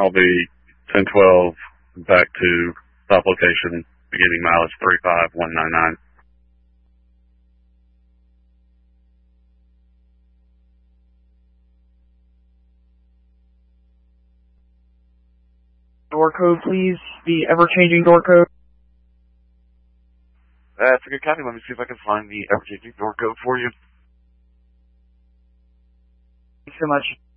I'll be 1012 back to stop location, beginning mileage 35199. Door code, please. The ever-changing door code. That's a good copy. Let me see if I can find the ever-changing door code for you. Thanks so much.